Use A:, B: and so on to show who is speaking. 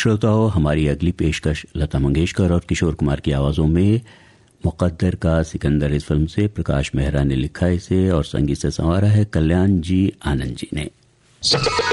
A: श्रोताओं, हमारी अगली पेशकश लता मंगेशकर और किशोर कुमार की आवाज़ों में मुकद्दर का सिकंदर इस फिल्म से प्रकाश मेहरा ने लिखा इसे और संगीत से संवारा है कल्याण जी आनंद जी ने।